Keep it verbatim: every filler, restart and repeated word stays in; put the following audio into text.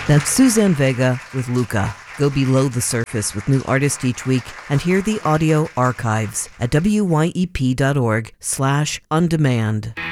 That's Suzanne Vega with Luca. Go below the surface with new artists each week and hear the audio archives at wyep.org slash on demand.